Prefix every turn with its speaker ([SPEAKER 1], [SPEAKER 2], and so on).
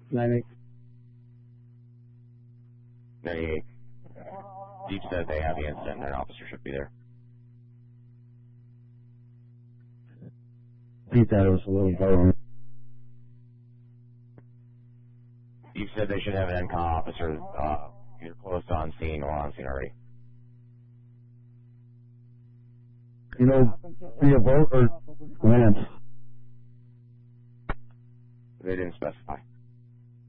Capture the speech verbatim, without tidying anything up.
[SPEAKER 1] ninety-eight.
[SPEAKER 2] ninety-eight. Deep said they have the incident and an officer should be there.
[SPEAKER 1] He thought it was a little low.
[SPEAKER 2] Deep said they should have an N C O M officer uh, either close to on scene or on scene already.
[SPEAKER 1] You know, via boat or Lance?
[SPEAKER 2] They didn't specify.